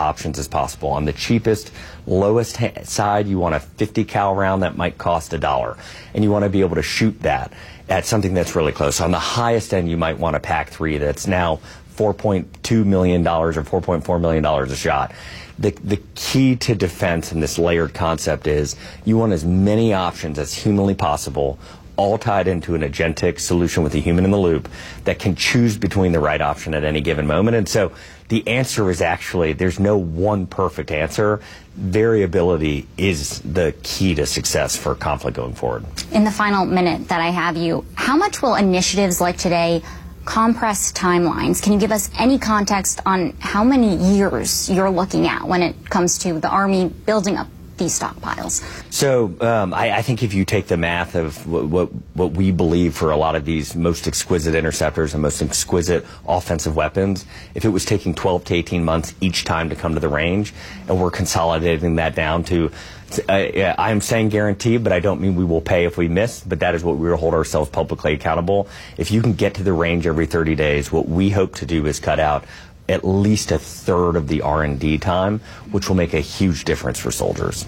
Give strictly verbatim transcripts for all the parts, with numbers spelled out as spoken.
options as possible. On the cheapest, lowest side, you want a fifty cal round that might cost a dollar, and you want to be able to shoot that at something that's really close. On the highest end, you might want a P A C three that's now four point two million dollars or four point four million dollars a shot. The, the key to defense in this layered concept is you want as many options as humanly possible, all tied into an agentic solution with a human in the loop that can choose between the right option at any given moment. And so the answer is actually, there's no one perfect answer. Variability is the key to success for conflict going forward. In the final minute that I have you, how much will initiatives like today compress timelines? Can you give us any context on how many years you're looking at when it comes to the Army building up these stockpiles? So um, I, I think if you take the math of what, what, what we believe for a lot of these most exquisite interceptors and most exquisite offensive weapons, if it was taking twelve to eighteen months each time to come to the range, and we're consolidating that down to, uh, I'm saying guarantee, but I don't mean we will pay if we miss, but that is what we will hold ourselves publicly accountable. If you can get to the range every thirty days, what we hope to do is cut out at least a third of the R and D time, which will make a huge difference for soldiers.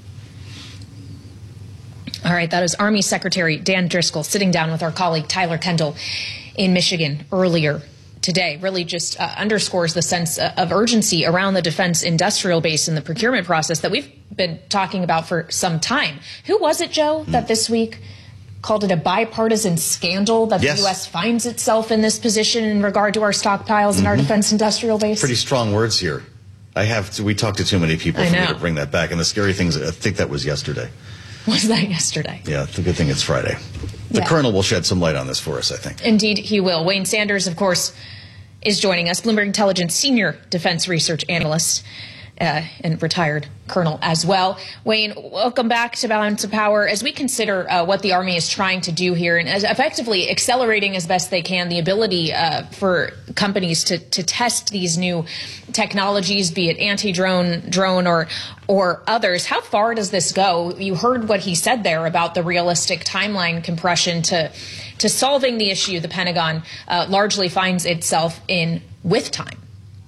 All right, that is Army Secretary Dan Driscoll sitting down with our colleague Tyler Kendall in Michigan earlier today. Really just uh, underscores the sense of urgency around the defense industrial base and the procurement process that we've been talking about for some time. Who was it, Joe, mm. that this week called it a bipartisan scandal that yes. the U S finds itself in this position in regard to our stockpiles mm-hmm. and our defense industrial base? Pretty strong words here. I have to, we talked to too many people for me to bring that back. And the scary thing is, I think that was yesterday. Was that yesterday? Yeah, it's a good thing it's Friday. The yeah. Colonel will shed some light on this for us, I think. Indeed, he will. Wayne Sanders, of course, is joining us, Bloomberg Intelligence Senior Defense Research Analyst uh, and retired Colonel as well. Wayne, welcome back to Balance of Power. As we consider uh, what the Army is trying to do here and as effectively accelerating as best they can the ability uh, for companies to, to test these new technologies, be it anti-drone, drone, or or others, how far does this go? You heard what he said there about the realistic timeline compression to to solving the issue the Pentagon uh, largely finds itself in with time.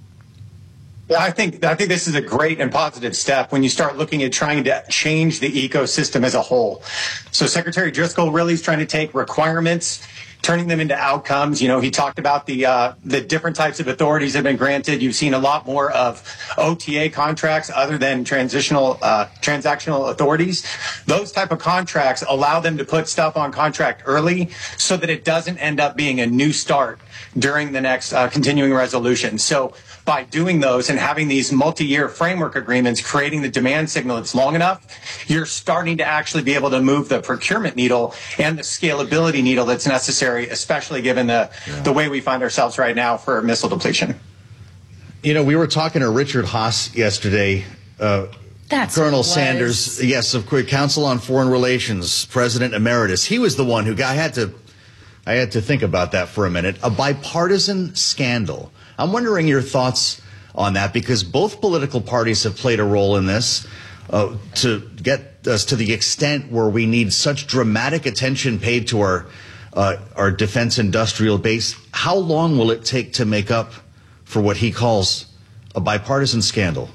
Yeah, I think I think this is a great and positive step when you start looking at trying to change the ecosystem as a whole. So Secretary Driscoll really is trying to take requirements, turning them into outcomes. You know, he talked about the uh, the different types of authorities that have been granted. You've seen a lot more of O T A contracts other than transitional uh, transactional authorities. Those type of contracts allow them to put stuff on contract early so that it doesn't end up being a new start during the next uh, continuing resolution. So by doing those and having these multi-year framework agreements, creating the demand signal that's long enough, you're starting to actually be able to move the procurement needle and the scalability needle that's necessary, especially given the, yeah. the way we find ourselves right now for missile depletion. You know, we were talking to Richard Haas yesterday. Uh, That's Colonel Sanders, yes, of course, Council on Foreign Relations, President Emeritus. He was the one who got, I had to, I had to think about that for a minute. A bipartisan scandal. I'm wondering your thoughts on that, because both political parties have played a role in this uh, to get us to the extent where we need such dramatic attention paid to our uh, our defense industrial base. How long will it take to make up for what he calls a bipartisan scandal?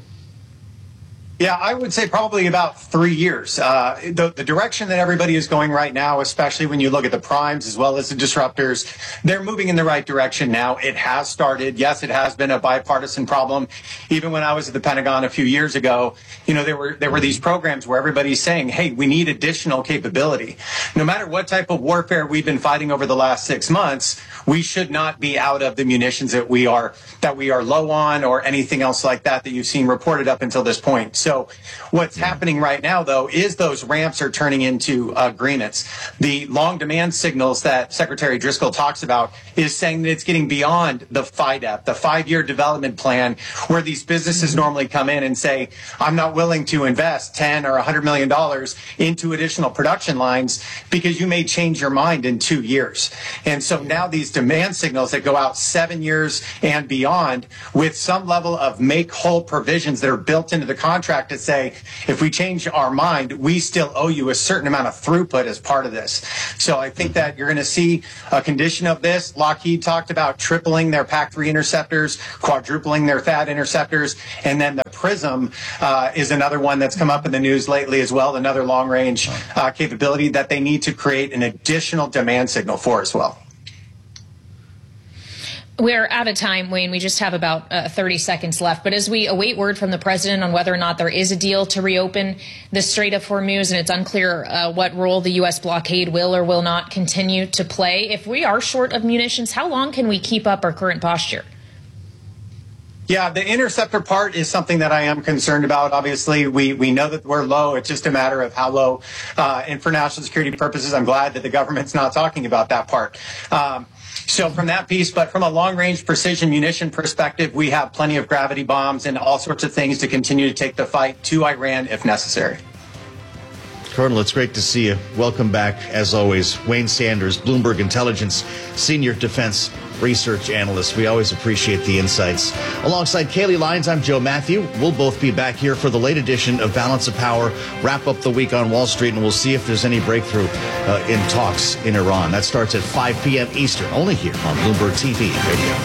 Yeah, I would say probably about three years. Uh, the, the direction that everybody is going right now, especially when you look at the primes as well as the disruptors, they're moving in the right direction now. It has started. Yes, it has been a bipartisan problem. Even when I was at the Pentagon a few years ago, you know, there were there were these programs where everybody's saying, hey, we need additional capability. No matter what type of warfare we've been fighting over the last six months, we should not be out of the munitions that we are that we are low on or anything else like that that you've seen reported up until this point. So what's yeah. happening right now, though, is those ramps are turning into uh, agreements. The long demand signals that Secretary Driscoll talks about is saying that it's getting beyond the F I D E P, the five-year development plan, where these businesses mm-hmm. normally come in and say, I'm not willing to invest ten or one hundred million dollars into additional production lines because you may change your mind in two years. And so now these demand signals that go out seven years and beyond with some level of make-whole provisions that are built into the contract to say, if we change our mind, we still owe you a certain amount of throughput as part of this. So I think that you're going to see a condition of this. Lockheed talked about tripling their P A C three interceptors, quadrupling their T H A A D interceptors, and then the PRISM uh, is another one that's come up in the news lately as well, another long-range uh, capability that they need to create an additional demand signal for as well. We're out of time, Wayne. We just have about uh, thirty seconds left. But as we await word from the president on whether or not there is a deal to reopen the Strait of Hormuz, and it's unclear uh, what role the U S blockade will or will not continue to play, if we are short of munitions, how long can we keep up our current posture? Yeah, the interceptor part is something that I am concerned about. Obviously, we, we know that we're low. It's just a matter of how low. Uh, and for national security purposes, I'm glad that the government's not talking about that part. Um, So from that piece, but from a long-range precision munition perspective, we have plenty of gravity bombs and all sorts of things to continue to take the fight to Iran if necessary. Colonel, it's great to see you. Welcome back, as always. Wayne Sanders, Bloomberg Intelligence Senior Defense Research Analyst. We always appreciate the insights. Alongside Kaylee Lyons, I'm Joe Matthew. We'll both be back here for the late edition of Balance of Power, wrap up the week on Wall Street, and we'll see if there's any breakthrough uh, in talks in Iran. That starts at five p.m. Eastern, only here on Bloomberg T V Radio.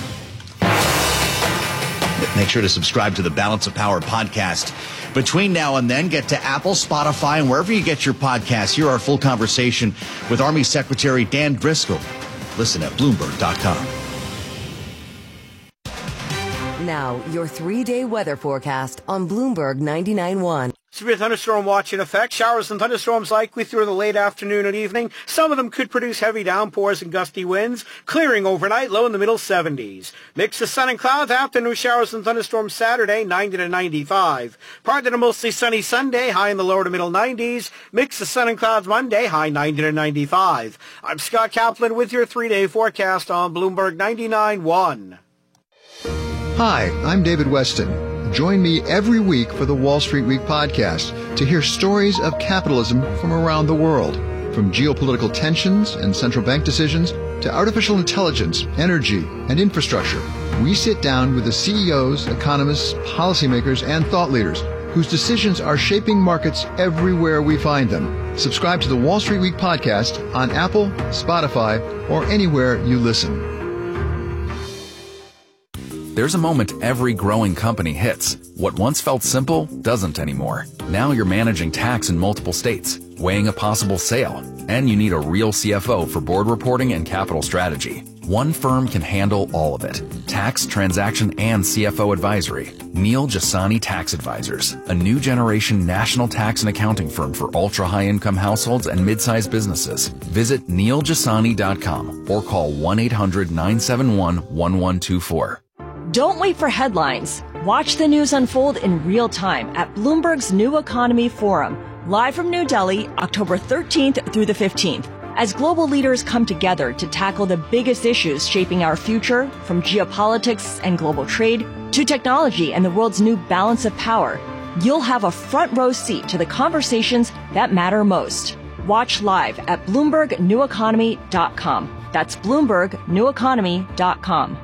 Make sure to subscribe to the Balance of Power podcast. Between now and then, get to Apple, Spotify, and wherever you get your podcasts. Hear our full conversation with Army Secretary Dan Driscoll. Listen at Bloomberg dot com. Now, your three-day weather forecast on Bloomberg ninety-nine point one. Severe thunderstorm watch in effect. Showers and thunderstorms likely through the late afternoon and evening. Some of them could produce heavy downpours and gusty winds. Clearing overnight, low in the middle seventies. Mix of sun and clouds. Afternoon showers and thunderstorms Saturday, ninety to ninety-five. Partly to mostly sunny Sunday, high in the lower to middle nineties. Mix of sun and clouds Monday, high ninety to ninety-five. I'm Scott Kaplan with your three-day forecast on Bloomberg ninety-nine point one. Hi, I'm David Weston. Join me every week for the Wall Street Week podcast to hear stories of capitalism from around the world. From geopolitical tensions and central bank decisions to artificial intelligence, energy, and infrastructure, we sit down with the C E Os, economists, policymakers, and thought leaders whose decisions are shaping markets everywhere we find them. Subscribe to the Wall Street Week podcast on Apple, Spotify, or anywhere you listen. There's a moment every growing company hits. What once felt simple doesn't anymore. Now you're managing tax in multiple states, weighing a possible sale, and you need a real C F O for board reporting and capital strategy. One firm can handle all of it. Tax, transaction, and C F O advisory. Neil Jasani Tax Advisors, a new generation national tax and accounting firm for ultra-high income households and mid-sized businesses. Visit neil jasani dot com or call one eight hundred nine seven one one one two four. Don't wait for headlines. Watch the news unfold in real time at Bloomberg's New Economy Forum, live from New Delhi, October thirteenth through the fifteenth. As global leaders come together to tackle the biggest issues shaping our future, from geopolitics and global trade to technology and the world's new balance of power, you'll have a front row seat to the conversations that matter most. Watch live at Bloomberg New Economy dot com. That's Bloomberg New Economy dot com.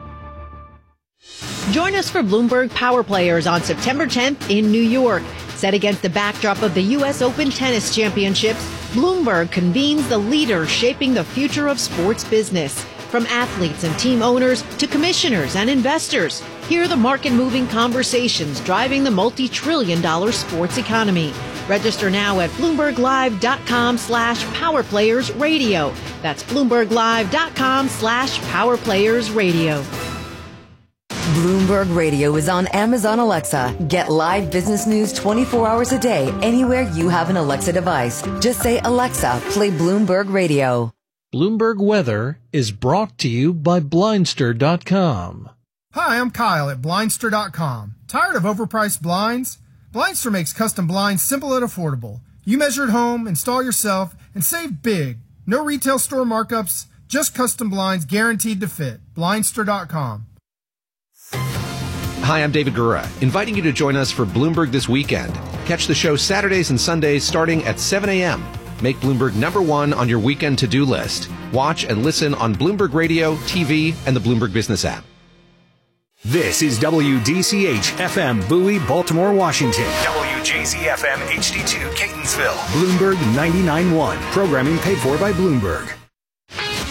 Join us for Bloomberg Power Players on September tenth in New York. Set against the backdrop of the U S Open Tennis Championships, Bloomberg convenes the leaders shaping the future of sports business. From athletes and team owners to commissioners and investors, hear the market-moving conversations driving the multi-trillion dollar sports economy. Register now at Bloomberg Live dot com slash Power Players Radio. That's Bloomberg Live dot com slash Power Players Radio. Bloomberg Radio is on Amazon Alexa. Get live business news twenty-four hours a day anywhere you have an Alexa device. Just say, Alexa, play Bloomberg Radio. Bloomberg Weather is brought to you by Blindster dot com. Hi, I'm Kyle at Blindster dot com. Tired of overpriced blinds? Blindster makes custom blinds simple and affordable. You measure at home, install yourself, and save big. No retail store markups, just custom blinds guaranteed to fit. Blindster dot com. Hi, I'm David Gura, inviting you to join us for Bloomberg This Weekend. Catch the show Saturdays and Sundays starting at seven a.m. Make Bloomberg number one on your weekend to-do list. Watch and listen on Bloomberg Radio, T V, and the Bloomberg Business app. This is W D C H F M Bowie, Baltimore, Washington. W J Z F M H D two, Catonsville. Bloomberg ninety-nine point one. Programming paid for by Bloomberg.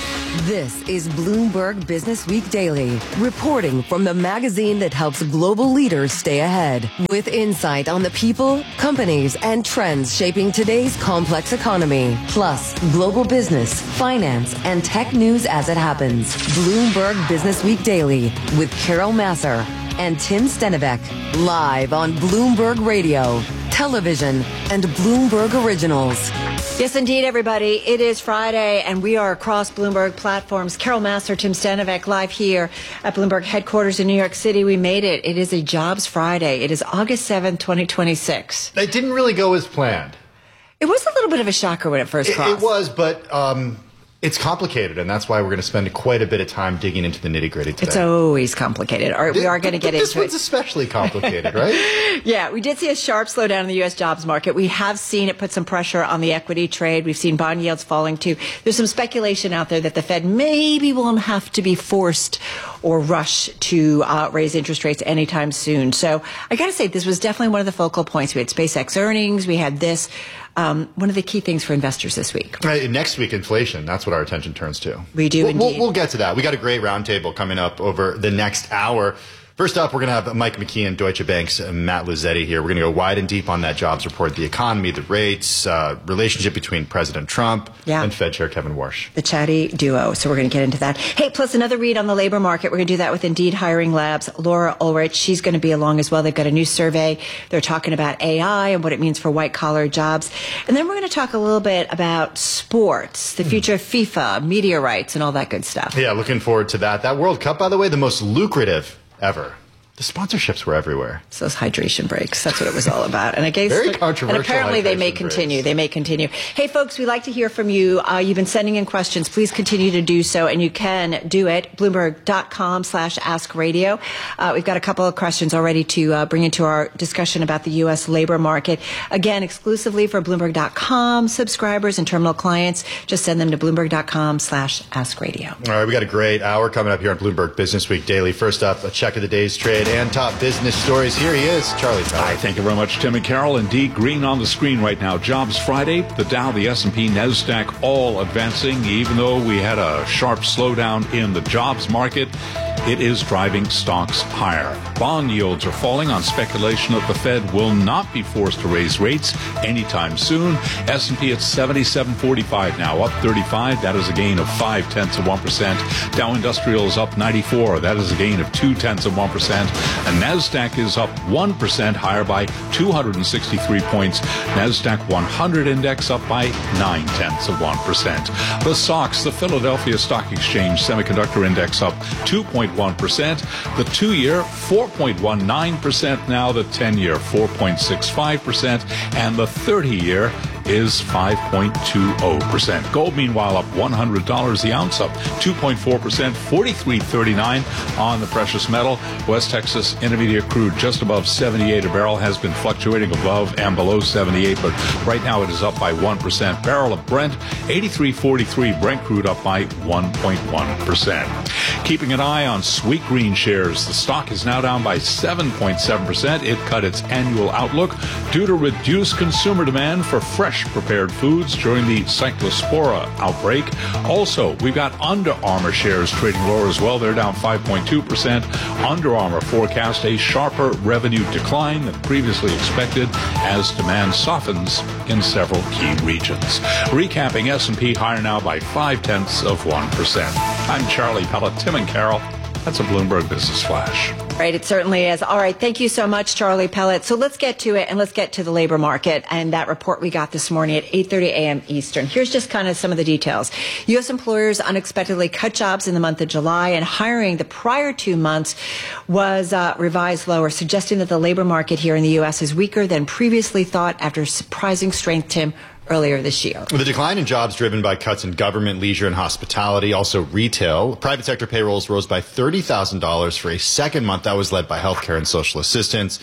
This is Bloomberg Business Week Daily, reporting from the magazine that helps global leaders stay ahead. With insight on the people, companies, and trends shaping today's complex economy. Plus, global business, finance, and tech news as it happens. Bloomberg Business Week Daily with Carol Massar and Tim Stenivek. Live on Bloomberg Radio, television, and Bloomberg Originals. Yes, indeed, everybody. It is Friday, and we are across Bloomberg platforms. Carol Massar, Tim Stenivek, live here at Bloomberg headquarters in New York City. We made it. It is a Jobs Friday. It is August seventh, twenty twenty-six. It didn't really go as planned. It was a little bit of a shocker when it first crossed. It, it was, but um, it's complicated, and that's why we're going to spend quite a bit of time digging into the nitty-gritty today. It's always complicated. All right, we are going to get this into it. This one's especially complicated, right? Yeah, we did see a sharp slowdown in the U S jobs market. We have seen it put some pressure on the equity trade. We've seen bond yields falling too. There's some speculation out there that the Fed maybe won't have to be forced or rush to uh, raise interest rates anytime soon. So I got to say, this was definitely one of the focal points. We had SpaceX earnings. We had this. Um, one of the key things for investors this week. Right, next week, inflation. That's what our attention turns to. We do we'll, indeed. We'll, we'll get to that. We got a great roundtable coming up over the next hour. First up, we're going to have Mike McKeon, Deutsche Bank's Matt Luzetti here. We're going to go wide and deep on that jobs report, the economy, the rates, uh, relationship between President Trump yeah. and Fed Chair Kevin Warsh. The chatty duo. So we're going to get into that. Hey, plus another read on the labor market. We're going to do that with Indeed Hiring Labs. Laura Ulrich, she's going to be along as well. They've got a new survey. They're talking about A I and what it means for white-collar jobs. And then we're going to talk a little bit about sports, the future of FIFA, media rights, and all that good stuff. Yeah, looking forward to that. That World Cup, by the way, the most lucrative ever. The sponsorships were everywhere. It's those hydration breaks. That's what it was all about. And I guess very controversial. And apparently they may breaks. continue. They may continue. Hey, folks, we'd like to hear from you. Uh, you've been sending in questions. Please continue to do so, and you can do it. Bloomberg.com slash Ask Radio. Uh, we've got a couple of questions already to uh, bring into our discussion about the U S labor market. Again, exclusively for Bloomberg dot com subscribers and terminal clients. Just send them to Bloomberg.com slash Ask Radio. All right, we got a great hour coming up here on Bloomberg Business Week Daily. First up, a check of the day's trade and top business stories. Here he is, Charlie Pellet. Hi, thank you very much, Tim and Carol. Indeed, green on the screen right now. Jobs Friday, the Dow, the S and P, NASDAQ all advancing. Even though we had a sharp slowdown in the jobs market, it is driving stocks higher. Bond yields are falling on speculation that the Fed will not be forced to raise rates anytime soon. S and P at seventy-seven forty-five now, up thirty-five. That is a gain of five tenths of one percent. Dow Industrial is up ninety-four. That is a gain of two tenths of one percent. And NASDAQ is up one percent, higher by two hundred sixty-three points. NASDAQ one hundred index up by nine tenths of one percent. The S O X, the Philadelphia Stock Exchange Semiconductor Index, up two point one percent. The two-year, four point one nine percent now. The ten-year, four point six five percent. And the thirty-year is five point two zero percent. Gold, meanwhile, up one hundred dollars the ounce, up two point four percent, forty-three thirty-nine on the precious metal. West Texas Intermediate crude just above seventy-eight a barrel, has been fluctuating above and below seventy-eight, but right now it is up by one percent. Barrel of Brent, eighty-three forty-three. Brent crude up by one point one percent. Keeping an eye on Sweetgreen shares, the stock is now down by seven point seven percent. It cut its annual outlook due to reduced consumer demand for fresh prepared foods during the Cyclospora outbreak. Also, we've got Under Armour shares trading lower as well. They're down five point two percent. Under Armour forecast a sharper revenue decline than previously expected as demand softens in several key regions. Recapping, S and P higher now by five tenths of one percent. I'm Charlie Pellet. Tim and Carol, that's a Bloomberg Business Flash. Right, it certainly is. All right, thank you so much, Charlie Pellet. So let's get to it, and let's get to the labor market and that report we got this morning at eight thirty a.m. Eastern. Here's just kind of some of the details. U S employers unexpectedly cut jobs in the month of July, and hiring the prior two months was uh, revised lower, suggesting that the labor market here in the U S is weaker than previously thought after surprising strength, Tim, earlier this year. The decline in jobs driven by cuts in government, leisure, and hospitality, also retail. Private sector payrolls rose by thirty thousand dollars for a second month. That was led by healthcare and social assistance.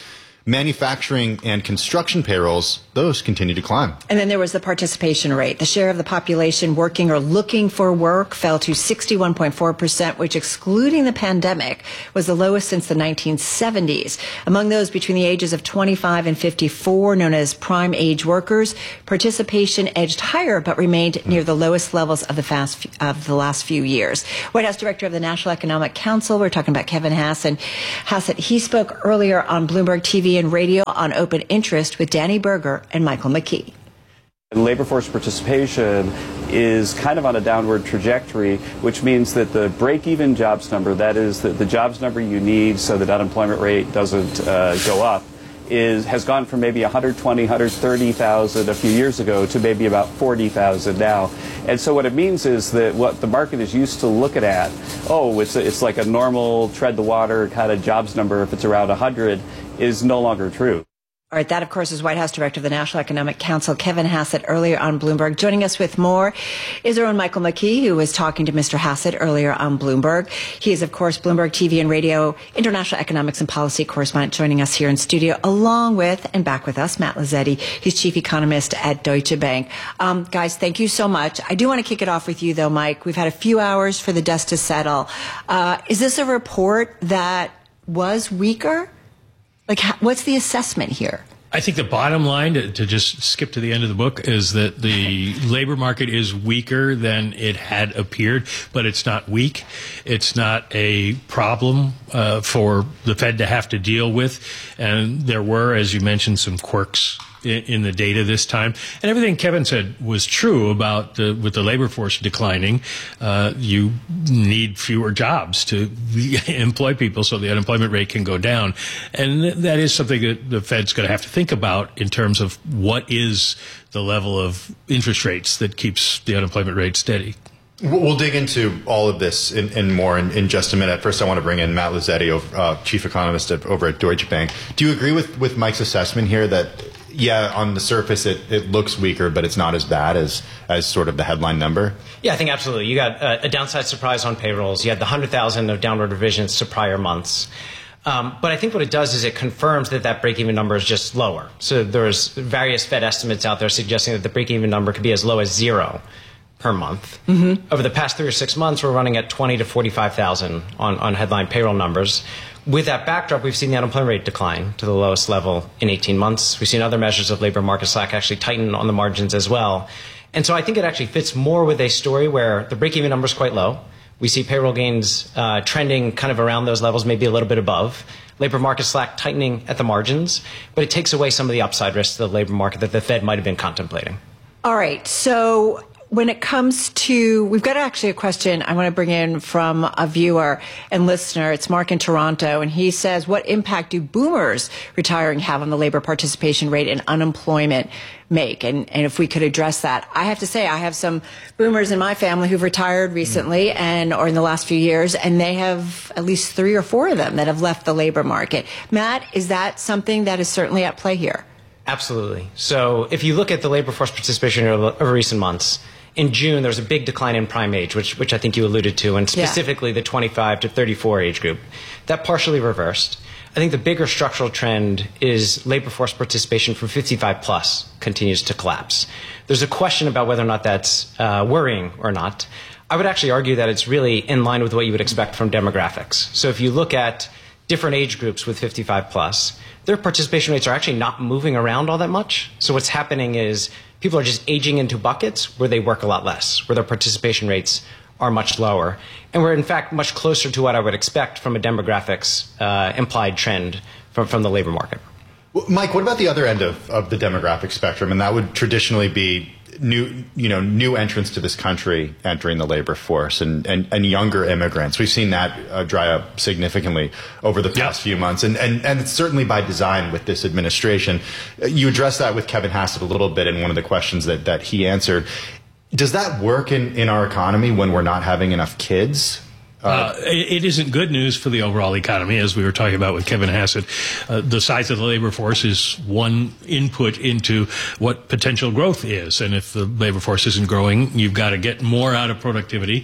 Manufacturing and construction payrolls, those continue to climb. And then there was the participation rate. The share of the population working or looking for work fell to sixty-one point four percent, which, excluding the pandemic, was the lowest since the nineteen seventies. Among those between the ages of twenty-five and fifty-four, known as prime age workers, participation edged higher but remained near the lowest levels of the, fast, of the last few years. White House Director of the National Economic Council, we're talking about Kevin Hassett. Hassett, he spoke earlier on Bloomberg T V and radio on Open Interest with Danny Berger and Michael McKee. Labor force participation is kind of on a downward trajectory, which means that the break-even jobs number, that is the, the jobs number you need so that unemployment rate doesn't uh, go up, is has gone from maybe one hundred twenty, one hundred thirty thousand a few years ago to maybe about forty thousand now. And so what it means is that what the market is used to looking at, oh, it's, a, it's like a normal tread the water kind of jobs number if it's around one hundred, is no longer true. All right, that, of course, is White House Director of the National Economic Council, Kevin Hassett, earlier on Bloomberg. Joining us with more is our own Michael McKee, who was talking to Mister Hassett earlier on Bloomberg. He is, of course, Bloomberg T V and radio international economics and policy correspondent, joining us here in studio, along with, and back with us, Matt Lozzetti. He's chief economist at Deutsche Bank. Um, guys, thank you so much. I do want to kick it off with you, though, Mike. We've had a few hours for the dust to settle. Uh, is this a report that was weaker? Like, what's the assessment here? I think the bottom line, to, to just skip to the end of the book, is that the labor market is weaker than it had appeared, but it's not weak. It's not a problem uh, for the Fed to have to deal with. And there were, as you mentioned, some quirks in the data this time, and everything Kevin said was true about the, with the labor force declining. Uh, you need fewer jobs to employ people so the unemployment rate can go down, and that is something that the Fed's going to have to think about in terms of what is the level of interest rates that keeps the unemployment rate steady. We'll dig into all of this and, and more in, in just a minute. First, I want to bring in Matt Lozzetti, uh, chief economist at, over at Deutsche Bank. Do you agree with, with Mike's assessment here that, yeah, on the surface it, it looks weaker, but it's not as bad as, as sort of the headline number? Yeah, I think absolutely. You got a, a downside surprise on payrolls. You had the one hundred thousand of downward revisions to prior months. Um, but I think what it does is it confirms that that break-even number is just lower. So there's various Fed estimates out there suggesting that the break-even number could be as low as zero per month. Mm-hmm. Over the past three or six months, we're running at twenty to forty-five thousand on, on headline payroll numbers. With that backdrop, we've seen the unemployment rate decline to the lowest level in eighteen months. We've seen other measures of labor market slack actually tighten on the margins as well. And so I think it actually fits more with a story where the break-even number is quite low. We see payroll gains uh, trending kind of around those levels, maybe a little bit above. Labor market slack tightening at the margins, but it takes away some of the upside risks of the labor market that the Fed might have been contemplating. All right, so when it comes to, we've got actually a question I want to bring in from a viewer and listener. It's Mark in Toronto, and he says, what impact do boomers retiring have on the labor participation rate and unemployment make? And, and if we could address that. I have to say, I have some boomers in my family who've retired recently and or in the last few years, and they have at least three or four of them that have left the labor market. Matt, is that something that is certainly at play here? Absolutely. So if you look at the labor force participation over recent months, in June, there was a big decline in prime age, which, which I think you alluded to, and specifically yeah. the twenty-five to thirty-four age group. That partially reversed. I think the bigger structural trend is labor force participation from fifty-five plus continues to collapse. There's a question about whether or not that's uh, worrying or not. I would actually argue that it's really in line with what you would expect from demographics. So if you look at different age groups with fifty-five plus, their participation rates are actually not moving around all that much. So what's happening is people are just aging into buckets where they work a lot less, where their participation rates are much lower. And we're, in fact, much closer to what I would expect from a demographics uh, implied trend from, from the labor market. Well, Mike, what about the other end of, of the demographic spectrum? And that would traditionally be new, you know, new entrants to this country entering the labor force and, and, and younger immigrants. We've seen that uh, dry up significantly over the past yep. few months. And, and, and it's certainly by design with this administration. You addressed that with Kevin Hassett a little bit in one of the questions that, that he answered. Does that work in, in our economy when we're not having enough kids? Uh, it, it isn't good news for the overall economy, as we were talking about with Kevin Hassett. Uh, the size of the labor force is one input into what potential growth is. And if the labor force isn't growing, you've got to get more out of productivity.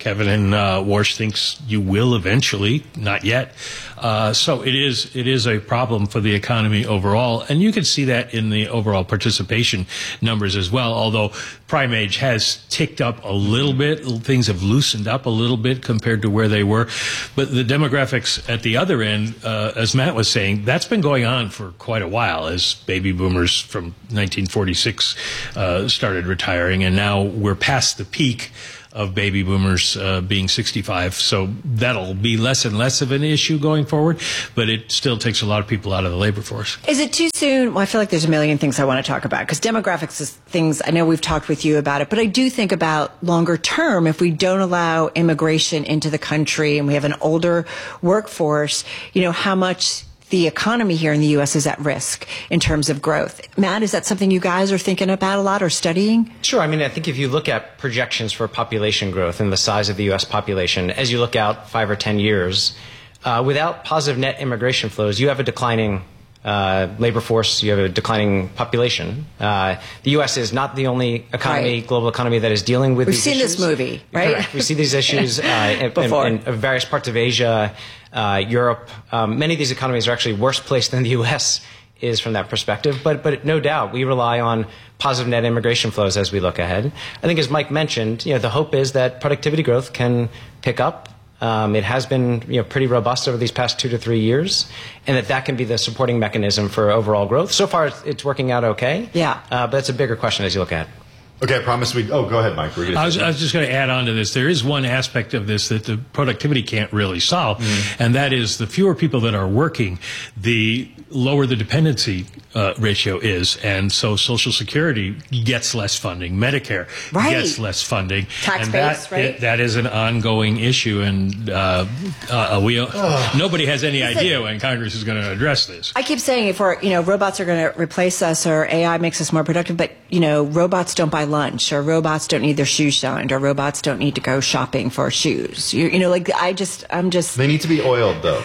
Kevin uh, Warsh thinks you will eventually, not yet. Uh, so it is it is a problem for the economy overall, and you can see that in the overall participation numbers as well. Although prime age has ticked up a little bit, things have loosened up a little bit compared to where they were. But the demographics at the other end, uh, as Matt was saying, that's been going on for quite a while as baby boomers from nineteen forty-six uh, started retiring, and now we're past the peak of baby boomers uh, being sixty-five. So that'll be less and less of an issue going forward, but it still takes a lot of people out of the labor force. Is it too soon? Well, I feel like there's a million things I want to talk about, because demographics is things, I know we've talked with you about it, but I do think about longer term, if we don't allow immigration into the country and we have an older workforce, you know, how much the economy here in the U S is at risk in terms of growth. Matt, is that something you guys are thinking about a lot or studying? Sure. I mean, I think if you look at projections for population growth and the size of the U S population, as you look out five or ten years, uh, without positive net immigration flows, you have a declining uh, labor force, you have a declining population. Uh, the U S is not the only economy, right. global economy that is dealing with We've these seen issues. this movie, right? Correct. We see these issues uh, in, Before. in, in various parts of Asia, uh, Europe. Um, many of these economies are actually worse placed than the U S is from that perspective. But, but no doubt, we rely on positive net immigration flows as we look ahead. I think, as Mike mentioned, you know, the hope is that productivity growth can pick up. Um, it has been, you know, pretty robust over these past two to three years, and that that can be the supporting mechanism for overall growth. So far, it's, it's working out okay. Yeah. Uh, but it's a bigger question as you look at it. Okay, I promise we. Oh, go ahead, Mike. We're I was, I was just going to add on to this. There is one aspect of this that the productivity can't really solve, mm-hmm. and that is the fewer people that are working, the lower the dependency uh, ratio is, and so Social Security gets less funding, Medicare right. gets less funding, tax and base, that, right? it, that is an ongoing issue, and uh, uh, we oh. nobody has any Is idea it, when Congress is going to address this. I keep saying if we're, you know, robots are going to replace us or A I makes us more productive, but you know, robots don't buy lunch, or robots don't need their shoes shined, or robots don't need to go shopping for shoes. You, you know, like I just, I'm just. They need to be oiled, though.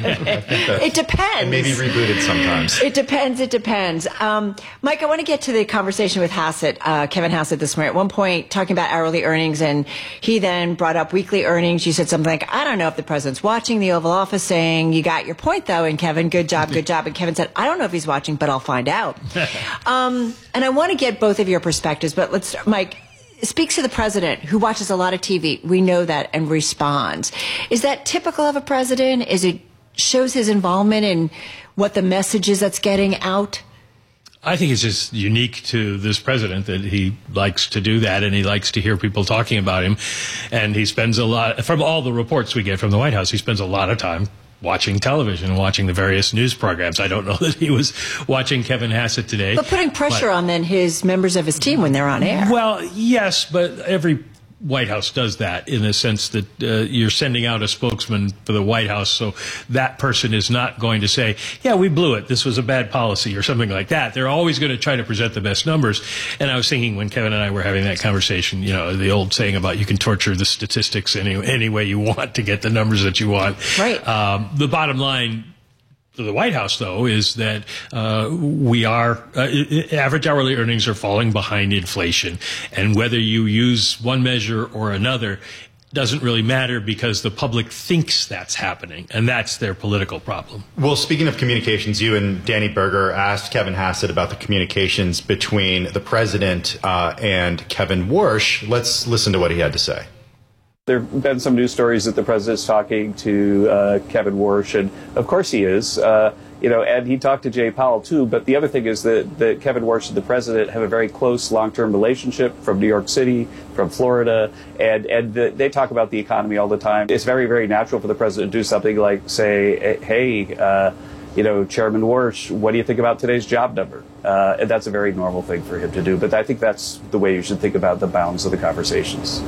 It depends. And maybe rebooted sometimes. It depends. It depends. Um, Mike, I want to get to the conversation with Hassett, uh, Kevin Hassett this morning. At one point, talking about hourly earnings, and he then brought up weekly earnings. You said something like, "I don't know if the president's watching." The Oval Office saying, "You got your point, though." And Kevin, good job, good job. And Kevin said, "I don't know if he's watching, but I'll find out." um, and I want to get both of your perspectives, but let's, Mike. Speaks to the president, who watches a lot of T V. We know that, and responds. Is that typical of a president? Is it shows his involvement in what the message is that's getting out? I think it's just unique to this president that he likes to do that, and he likes to hear people talking about him. And he spends a lot, from all the reports we get from the White House, he spends a lot of time watching television, watching the various news programs. I don't know that he was watching Kevin Hassett today. But putting pressure but, on then his members of his team when they're on air. Well, yes, but every White House does that in the sense that uh, you're sending out a spokesman for the White House, so that person is not going to say, yeah, we blew it, this was a bad policy, or something like that. They're always going to try to present the best numbers. And I was thinking when Kevin and I were having that conversation, you know, the old saying about you can torture the statistics any, any way you want to get the numbers that you want. Right. Um, the bottom line for the White House, though, is that uh, we are uh, average hourly earnings are falling behind inflation, and whether you use one measure or another doesn't really matter because the public thinks that's happening, and that's their political problem. Well, speaking of communications, you and Danny Berger asked Kevin Hassett about the communications between the president uh, and Kevin Warsh. Let's listen to what he had to say. There have been some news stories that the president's talking to uh, Kevin Warsh, and of course he is. Uh, you know, and he talked to Jay Powell too. But the other thing is that, that Kevin Warsh and the president have a very close long-term relationship from New York City, from Florida, and and the, they talk about the economy all the time. It's very, very natural for the president to do something like say, "Hey, uh, you know, Chairman Warsh, what do you think about today's job number?" Uh, and that's a very normal thing for him to do. But I think that's the way you should think about the bounds of the conversations.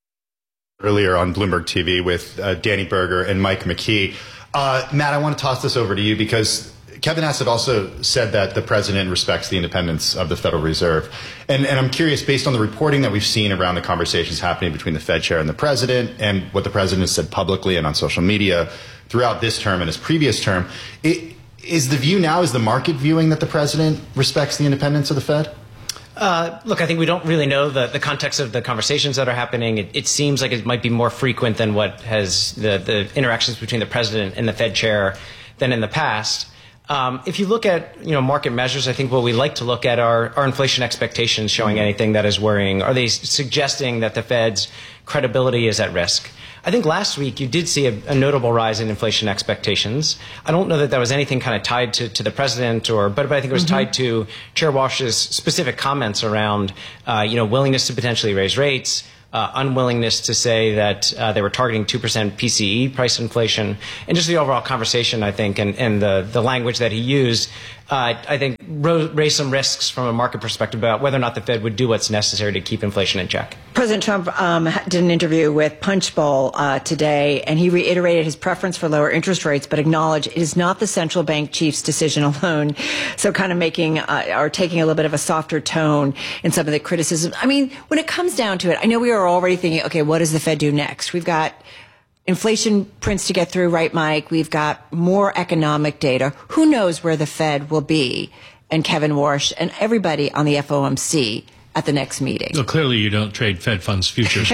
Earlier on Bloomberg T V with uh, Danny Berger and Mike McKee. Uh, Matt, I want to toss this over to you because Kevin Hassett also said that the president respects the independence of the Federal Reserve. And, and I'm curious, based on the reporting that we've seen around the conversations happening between the Fed chair and the president, and what the president has said publicly and on social media throughout this term and his previous term, it, is the view now, is the market viewing that the president respects the independence of the Fed? Uh, look, I think we don't really know the, the context of the conversations that are happening. It, it seems like it might be more frequent than what has the, the interactions between the president and the Fed chair than in the past. Um, if you look at, you know, market measures, I think what we like to look at are, are inflation expectations showing anything that is worrying. Are they suggesting that the Fed's credibility is at risk? I think last week you did see a, a notable rise in inflation expectations. I don't know that that was anything kind of tied to, to the president, or but, but I think it was mm-hmm. tied to Chair Walsh's specific comments around, uh, you know, willingness to potentially raise rates, uh, unwillingness to say that uh, they were targeting two percent P C E price inflation, and just the overall conversation, I think, and, and the, the language that he used, uh, I think ro- raised some risks from a market perspective about whether or not the Fed would do what's necessary to keep inflation in check. President Trump um, did an interview with Punchbowl uh, today, and he reiterated his preference for lower interest rates, but acknowledged it is not the central bank chief's decision alone. So kind of making uh, or taking a little bit of a softer tone in some of the criticism. I mean, when it comes down to it, I know we are already thinking, okay, what does the Fed do next? We've got inflation prints to get through, right, Mike? We've got more economic data. Who knows where the Fed will be, and Kevin Warsh and everybody on the F O M C at the next meeting? Well, clearly you don't trade Fed funds futures.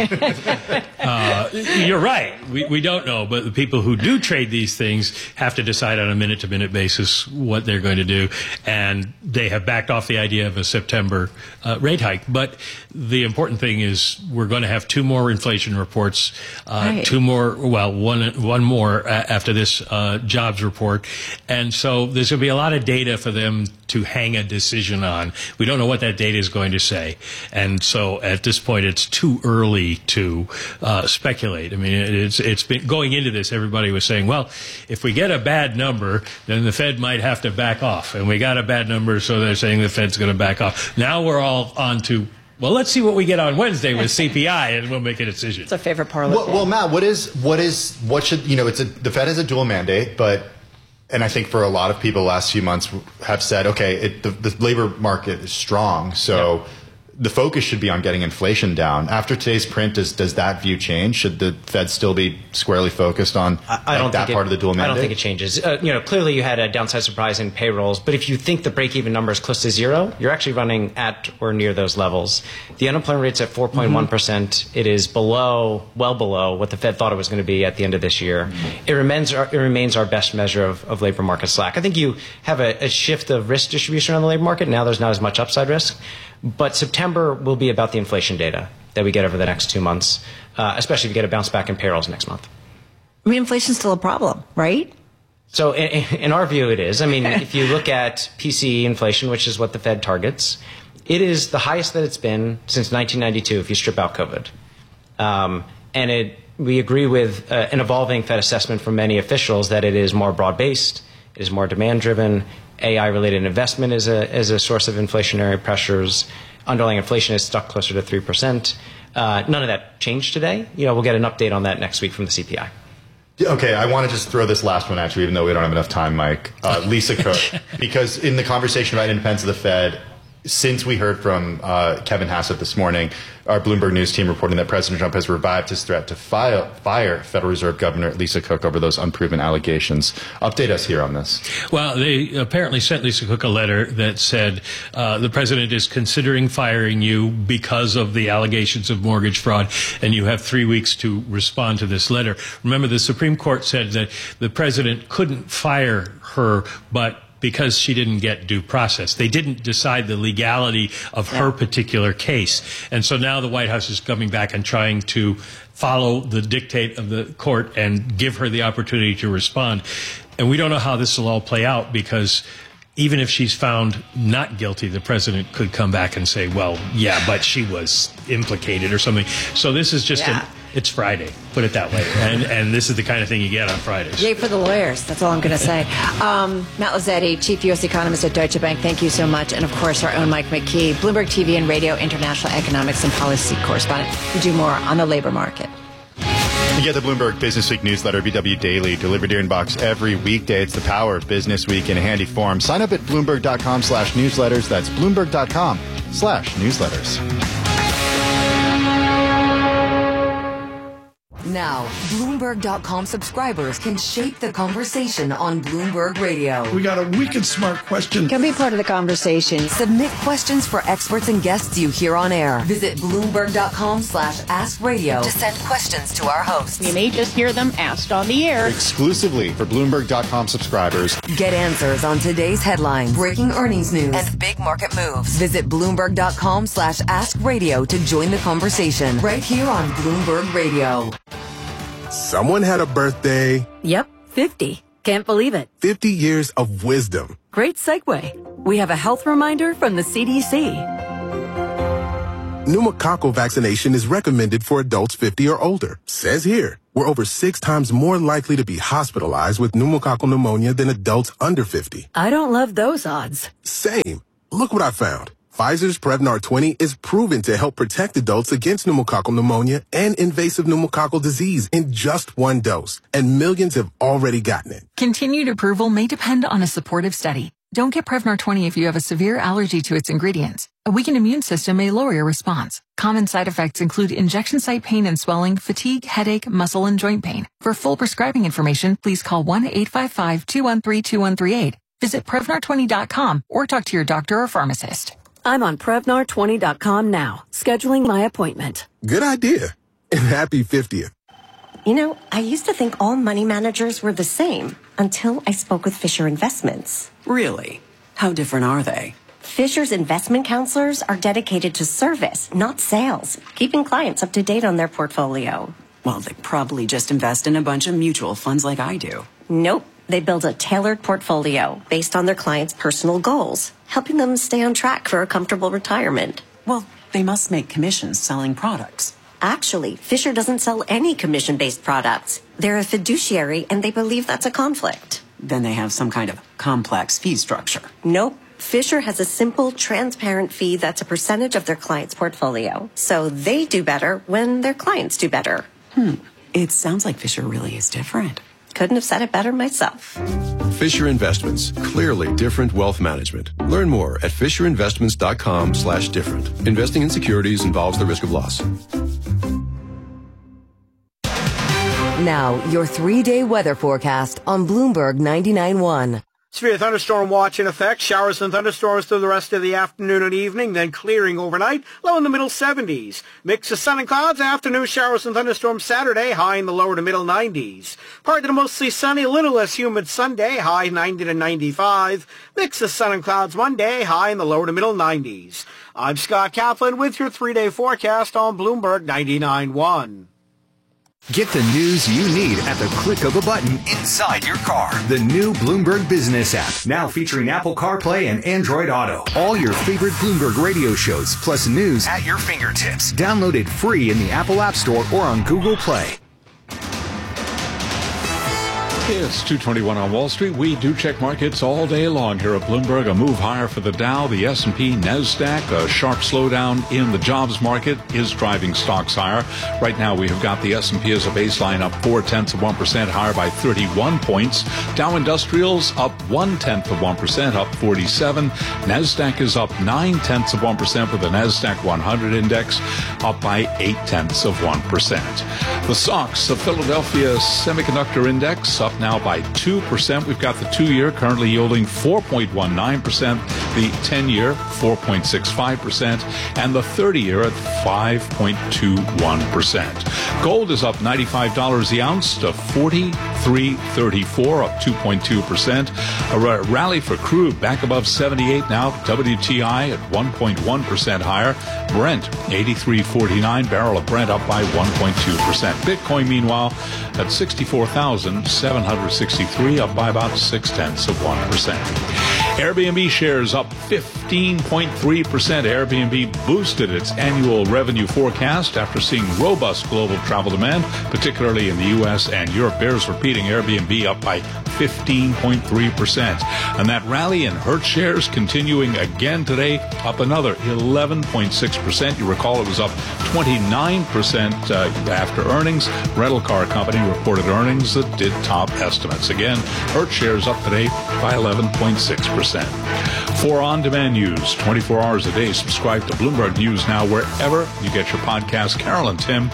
uh, you're right. We, we don't know. But the people who do trade these things have to decide on a minute-to-minute basis what they're going to do. And they have backed off the idea of a September uh, rate hike. But the important thing is we're going to have two more inflation reports, uh, right. two more, well, one one more after this uh, jobs report. And so there's going to be a lot of data for them to hang a decision on. We don't know what that data is going to say. And so at this point, it's too early to uh, speculate. I mean, it's it's been going into this, everybody was saying, well, if we get a bad number, then the Fed might have to back off. And we got a bad number, so they're saying the Fed's going to back off. Now we're all on to, well, let's see what we get on Wednesday with C P I, and we'll make a decision. It's a favorite parlay. Well, well, Matt, what is what is what should you know? It's a the Fed has a dual mandate, but. And I think for a lot of people, the last few months have said, okay, it, the, the labor market is strong, so yeah. the focus should be on getting inflation down. After today's print, does does that view change? Should the Fed still be squarely focused on I, I like, don't that think part it, of the dual mandate? I don't think it changes. Uh, you know, clearly you had a downside surprise in payrolls, but if you think the break-even number is close to zero, you're actually running at or near those levels. The unemployment rate's at four point one percent. Mm-hmm. It is below, well below, what the Fed thought it was going to be at the end of this year. Mm-hmm. It remains our, it remains our best measure of, of labor market slack. I think you have a, a shift of risk distribution on the labor market. Now there's not as much upside risk. But September will be about the inflation data that we get over the next two months, uh, especially if you get a bounce back in payrolls next month. I mean, inflation's still a problem, right? So in, in our view, it is. I mean, if you look at P C E inflation, which is what the Fed targets, it is the highest that it's been since nineteen ninety-two if you strip out COVID. Um, and it, we agree with uh, an evolving Fed assessment from many officials that it is more broad-based, it is more demand-driven. A I-related investment is a is a source of inflationary pressures. Underlying inflation is stuck closer to three percent. Uh, none of that changed today. You know, we'll get an update on that next week from the C P I. Okay, I want to just throw this last one at you, even though we don't have enough time, Mike. Uh, Lisa Cook, because in the conversation about independence of the Fed, since we heard from uh, Kevin Hassett this morning, our Bloomberg News team reporting that President Trump has revived his threat to fire, fire Federal Reserve Governor Lisa Cook over those unproven allegations. Update us here on this. Well, they apparently sent Lisa Cook a letter that said uh, the president is considering firing you because of the allegations of mortgage fraud, and you have three weeks to respond to this letter. Remember, the Supreme Court said that the president couldn't fire her, but because she didn't get due process. They didn't decide the legality of her particular case. And so now the White House is coming back and trying to follow the dictate of the court and give her the opportunity to respond. And we don't know how this will all play out, because even if she's found not guilty, the president could come back and say, well, yeah, but she was implicated or something. So this is just yeah. an... It's Friday, put it that way. And and this is the kind of thing you get on Fridays. Yay for the lawyers. That's all I'm going to say. Um, Matt Lozzetti, Chief U S Economist at Deutsche Bank, thank you so much. And, of course, our own Mike McKee, Bloomberg T V and Radio International Economics and Policy Correspondent. We do more on the labor market. You get the Bloomberg Business Week newsletter, B W Daily, delivered to your inbox every weekday. It's the power of Business Week in a handy form. Sign up at Bloomberg.com slash newsletters. That's Bloomberg.com slash newsletters. Now, Bloomberg dot com subscribers can shape the conversation on Bloomberg Radio. We got a wicked smart question. Can be part of the conversation. Submit questions for experts and guests you hear on air. Visit Bloomberg dot com slash ask radio to send questions to our hosts. You may just hear them asked on the air. Exclusively for Bloomberg dot com subscribers. Get answers on today's headlines, breaking earnings news, and big market moves. Visit Bloomberg dot com slash ask radio to join the conversation right here on Bloomberg Radio. Someone had a birthday. Yep, fifty. Can't believe it. fifty years of wisdom. Great segue. We have a health reminder from the C D C. Pneumococcal vaccination is recommended for adults fifty or older. Says here, we're over six times more likely to be hospitalized with pneumococcal pneumonia than adults under fifty. I don't love those odds. Same. Look what I found. Pfizer's Prevnar twenty is proven to help protect adults against pneumococcal pneumonia and invasive pneumococcal disease in just one dose. And millions have already gotten it. Continued approval may depend on a supportive study. Don't get Prevnar twenty if you have a severe allergy to its ingredients. A weakened immune system may lower your response. Common side effects include injection site pain and swelling, fatigue, headache, muscle, and joint pain. For full prescribing information, please call one eight five five, two one three, two one three eight. Visit Prevnar twenty dot com or talk to your doctor or pharmacist. I'm on Prevnar twenty dot com now, scheduling my appointment. Good idea. And happy fiftieth. You know, I used to think all money managers were the same until I spoke with Fisher Investments. Really? How different are they? Fisher's investment counselors are dedicated to service, not sales, keeping clients up to date on their portfolio. Well, they probably just invest in a bunch of mutual funds like I do. Nope. They build a tailored portfolio based on their clients' personal goals, helping them stay on track for a comfortable retirement. Well, they must make commissions selling products. Actually, Fisher doesn't sell any commission-based products. They're a fiduciary, and they believe that's a conflict. Then they have some kind of complex fee structure. Nope. Fisher has a simple, transparent fee that's a percentage of their client's portfolio. So they do better when their clients do better. Hmm. It sounds like Fisher really is different. Couldn't have said it better myself. Fisher Investments. Clearly different wealth management. Learn more at fisher investments dot com slash different. Investing in securities involves the risk of loss. Now, your three-day weather forecast on Bloomberg ninety-nine point one. Severe thunderstorm watch in effect. Showers and thunderstorms through the rest of the afternoon and evening, then clearing overnight. Low in the middle seventies. Mix of sun and clouds. Afternoon showers and thunderstorms Saturday. High in the lower to middle nineties. Partly to mostly sunny. A little less humid Sunday. High ninety to ninety-five. Mix of sun and clouds Monday. High in the lower to middle nineties. I'm Scott Kaplan with your three-day forecast on Bloomberg ninety-nine point one. Get the news you need at the click of a button inside your car. The new Bloomberg Business app, now featuring Apple CarPlay and Android Auto. All your favorite Bloomberg radio shows, plus news at your fingertips. Download it free in the Apple App Store or on Google Play. It's two twenty-one on Wall Street. We do check markets all day long here at Bloomberg. A move higher for the Dow, the S and P, NASDAQ. A sharp slowdown in the jobs market is driving stocks higher. Right now we have got the S and P as a baseline up four-tenths of one percent, higher by thirty-one points. Dow Industrials up one-tenth of one percent, up forty-seven. NASDAQ is up nine-tenths of one percent with the NASDAQ one hundred index up by eight-tenths of one percent. The S O X, the Philadelphia Semiconductor Index, up now by two percent. We've got the two-year currently yielding four point one nine percent, the ten-year four point six five percent, and the thirty-year at five point two one percent. Gold is up ninety-five dollars the ounce to forty-three thirty-four, up two point two percent. A r- rally for crude back above seventy-eight now. W T I at one point one percent higher. Brent eighty-three forty-nine, barrel of Brent up by one point two percent. Bitcoin, meanwhile, at sixty-four thousand seven hundred sixty-three, up by about six-tenths of one percent. Airbnb shares up fifteen point three percent. Airbnb boosted its annual revenue forecast after seeing robust global travel demand, particularly in the U S and Europe. Bears repeating, Airbnb up by fifteen point three percent. And that rally in Hertz shares continuing again today, up another eleven point six percent. You recall it was up twenty-nine percent uh, after earnings. Rental car company reported earnings that did top estimates. Again, Hertz shares up today by eleven point six percent. For on-demand news, twenty-four hours a day, subscribe to Bloomberg News Now wherever you get your podcast. Carol and Tim,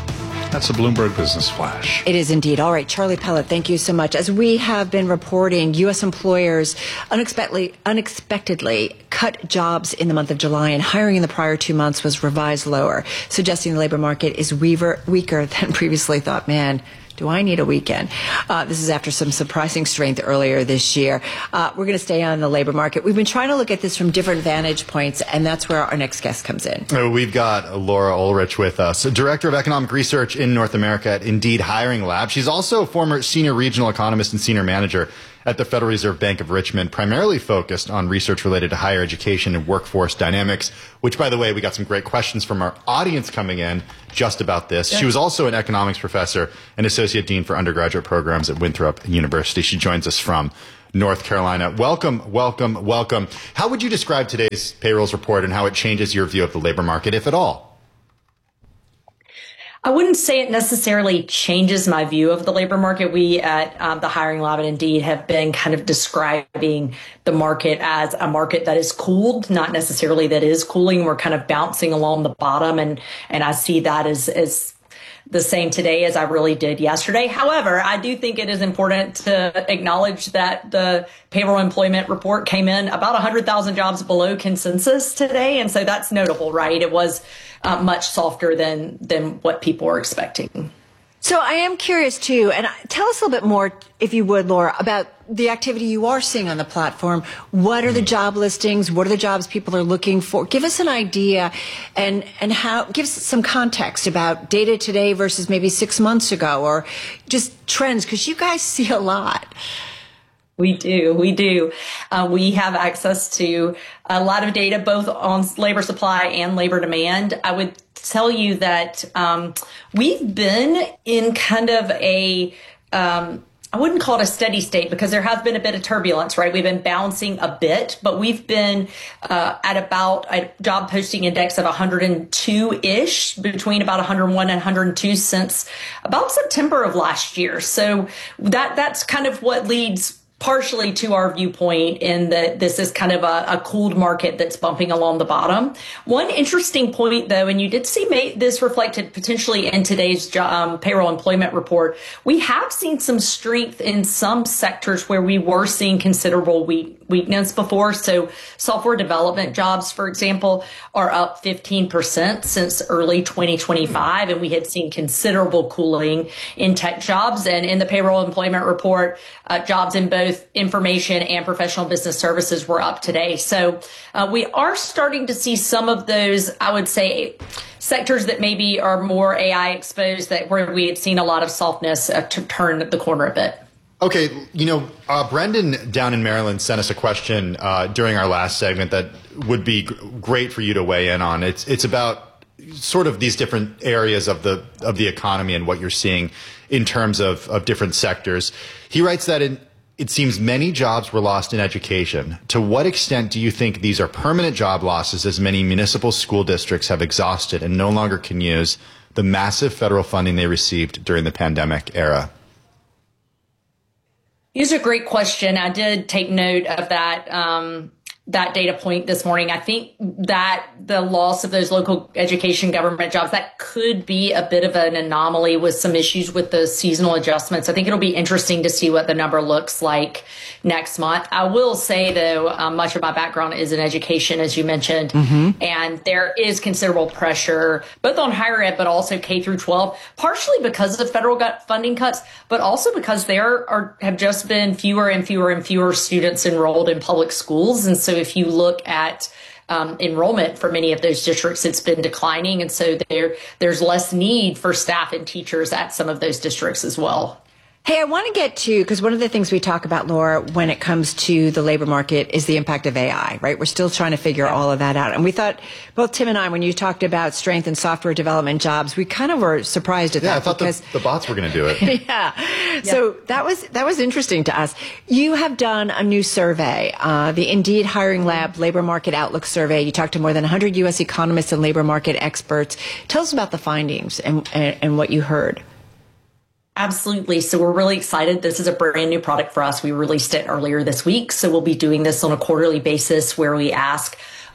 That's a Bloomberg Business Flash. It is indeed. All right, Charlie Pellet, thank you so much. As we have been reporting, U S employers unexpectedly, unexpectedly cut jobs in the month of July, and hiring in the prior two months was revised lower, suggesting the labor market is weaver, weaker than previously thought. Man, do I need a weekend? Uh, this is after some surprising strength earlier this year. Uh, we're going to stay on the labor market. We've been trying to look at this from different vantage points, and that's where our next guest comes in. We've got Laura Ulrich with us, Director of Economic Research in North America at Indeed Hiring Lab. She's also a former senior regional economist and senior manager at the Federal Reserve Bank of Richmond, primarily focused on research related to higher education and workforce dynamics, which, by the way, we got some great questions from our audience coming in just about this. Yeah. She was also an economics professor and associate dean for undergraduate programs at Winthrop University. She joins us from North Carolina. Welcome, welcome, welcome. How would you describe today's payrolls report and how it changes your view of the labor market, if at all? I wouldn't say it necessarily changes my view of the labor market. We at um, the Hiring Lab and Indeed have been kind of describing the market as a market that is cooled, not necessarily that is cooling. We're kind of bouncing along the bottom, and and I see that as as the same today as I really did yesterday. However, I do think it is important to acknowledge that the payroll employment report came in about one hundred thousand jobs below consensus today. And so that's notable, right? It was uh, much softer than than what people were expecting. So I am curious, too, and tell us a little bit more, if you would, Laura, about the activity you are seeing on the platform. What are the job listings? What are the jobs people are looking for? Give us an idea and, and how, give us some context about data today versus maybe six months ago, or just trends, because you guys see a lot. We do. We do. Uh, we have access to a lot of data, both on labor supply and labor demand. I would tell you that um, we've been in kind of a, um, I wouldn't call it a steady state, because there has been a bit of turbulence, right? We've been bouncing a bit, but we've been uh, at about a job posting index of one hundred two-ish, between about one hundred one and one hundred two since about September of last year. So that that's kind of what leads partially to our viewpoint in that this is kind of a, a cooled market that's bumping along the bottom. One interesting point, though, and you did see this reflected potentially in today's um, payroll employment report, we have seen some strength in some sectors where we were seeing considerable weak, weakness before. So software development jobs, for example, are up fifteen percent since early twenty twenty-five, and we had seen considerable cooling in tech jobs. And in the payroll employment report, uh, jobs in both information and professional business services were up today. So uh, we are starting to see some of those, I would say, sectors that maybe are more A I exposed, that where we had seen a lot of softness uh, to turn the corner a bit. Okay, you know, uh, Brendan down in Maryland sent us a question uh, during our last segment that would be g- great for you to weigh in on. It's it's about sort of these different areas of the of the economy and what you're seeing in terms of, of different sectors. He writes that in It seems many jobs were lost in education. To what extent do you think these are permanent job losses, as many municipal school districts have exhausted and no longer can use the massive federal funding they received during the pandemic era? It's a great question. I did take note of that um, that data point this morning. I think that the loss of those local education government jobs, that could be a bit of an anomaly with some issues with the seasonal adjustments. I think it'll be interesting to see what the number looks like next month. I will say, though, um, much of my background is in education, as you mentioned, mm-hmm. and there is considerable pressure both on higher ed, but also K through twelve, partially because of federal funding cuts, but also because there are have just been fewer and fewer and fewer students enrolled in public schools. And so if you look at um, enrollment for many of those districts, it's been declining. And so there there's less need for staff and teachers at some of those districts as well. Hey, I want to get to, because one of the things we talk about, Laura, when it comes to the labor market is the impact of A I, right? We're still trying to figure all of that out. And we thought, both Tim and I, when you talked about strength in software development jobs, we kind of were surprised at yeah, that. Yeah, I thought because, the, the bots were going to do it. yeah. yeah. So that was that was interesting to us. You have done a new survey, uh, the Indeed Hiring Lab Labor Market Outlook Survey. You talked to more than one hundred U S economists and labor market experts. Tell us about the findings and, and, and what you heard. Absolutely. So we're really excited. This is a brand new product for us. We released it earlier this week. So we'll be doing this on a quarterly basis where we ask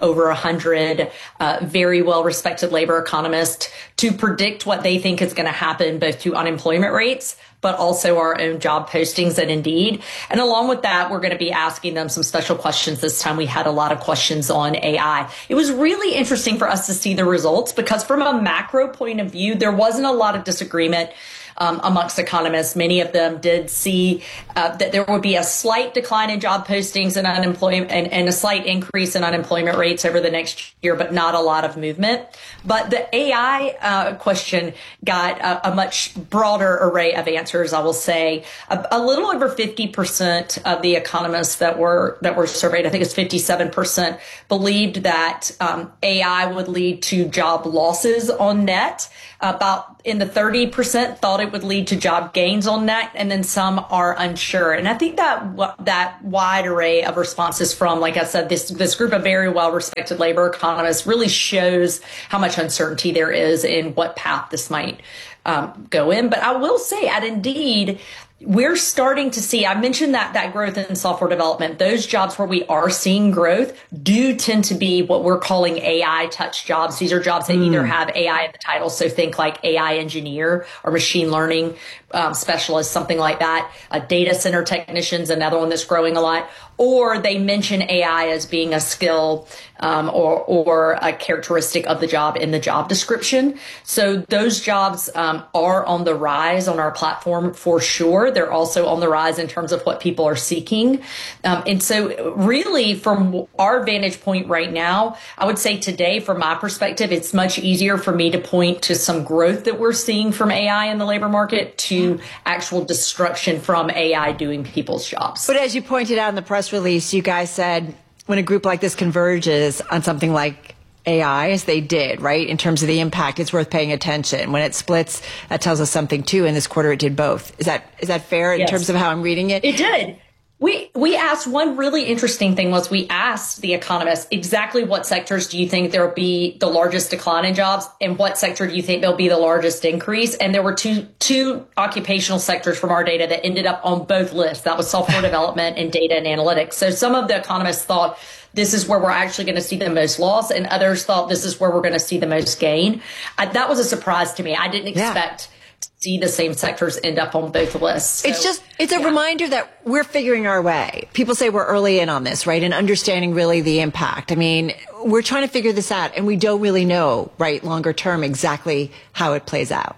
over one hundred uh, very well-respected labor economists to predict what they think is going to happen both to unemployment rates, but also our own job postings at Indeed. And along with that, we're going to be asking them some special questions this time. We had a lot of questions on A I. It was really interesting for us to see the results because from a macro point of view, there wasn't a lot of disagreement Um, amongst economists. Many of them did see uh, that there would be a slight decline in job postings and unemployment and, and a slight increase in unemployment rates over the next year, but not a lot of movement. But the A I uh, question got a, a much broader array of answers, I will say. A, a little over fifty percent of the economists that were that were surveyed, I think it's fifty-seven percent, believed that um, A I would lead to job losses on net. About in the thirty percent thought it would lead to job gains on net, and then some are unsure. And I think that that wide array of responses from, like I said, this this group of very well-respected labor economists really shows how much uncertainty there is in what path this might um, go in. But I will say at Indeed, we're starting to see, I mentioned that that growth in software development, those jobs where we are seeing growth do tend to be what we're calling A I touch jobs. These are jobs that mm. either have A I in the title, so think like A I engineer or machine learning um, specialist, something like that. A data center technician's another one that's growing a lot. Or they mention A I as being a skill um, or, or a characteristic of the job in the job description. So those jobs um, are on the rise on our platform for sure. They're also on the rise in terms of what people are seeking. Um, and so really from our vantage point right now, I would say today, from my perspective, it's much easier for me to point to some growth that we're seeing from A I in the labor market to actual destruction from A I doing people's jobs. But as you pointed out in the press release, you guys said when a group like this converges on something like A I, as they did, right, in terms of the impact, it's worth paying attention. When it splits, that tells us something too. In this quarter, it did both. Is that is that fair in Yes. terms of how I'm reading it? It did. We we asked one really interesting thing was we asked the economists exactly what sectors do you think there will be the largest decline in jobs and what sector do you think there'll be the largest increase? And there were two two occupational sectors from our data that ended up on both lists. That was software development and data and analytics. So some of the economists thought this is where we're actually going to see the most loss, and others thought this is where we're going to see the most gain. I, that was a surprise to me. I didn't expect Yeah. see the same sectors end up on both lists. So, it's just, it's a yeah. reminder that we're figuring our way. People say we're early in on this, right? And understanding really the impact. I mean, we're trying to figure this out and we don't really know, right, longer term exactly how it plays out.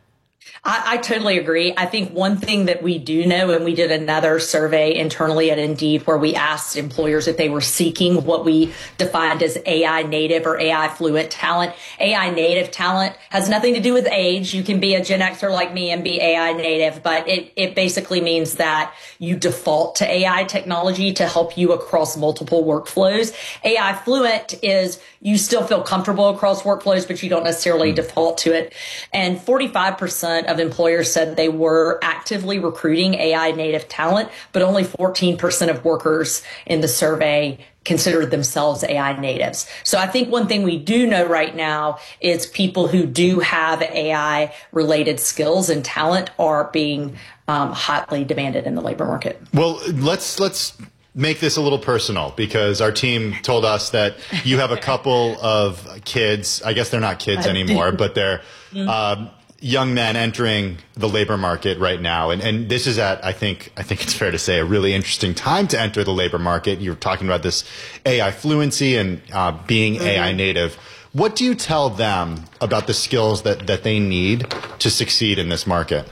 I, I totally agree. I think one thing that we do know, and we did another survey internally at Indeed where we asked employers if they were seeking what we defined as A I native or A I fluent talent. A I native talent has nothing to do with age. You can be a Gen Xer like me and be A I native, but it, it basically means that you default to A I technology to help you across multiple workflows. A I fluent is you still feel comfortable across workflows, but you don't necessarily default to it. And forty-five percent of employers said they were actively recruiting A I native talent, but only fourteen percent of workers in the survey considered themselves A I natives. So I think one thing we do know right now is people who do have A I related skills and talent are being um, hotly demanded in the labor market. Well, let's let's make this a little personal because our team told us that you have a couple of kids. I guess they're not kids anymore, but they're um, young men entering the labor market right now. And, and this is at, I think, I think it's fair to say, a really interesting time to enter the labor market. You're talking about this A I fluency and uh, being mm-hmm. A I native. What do you tell them about the skills that, that they need to succeed in this market?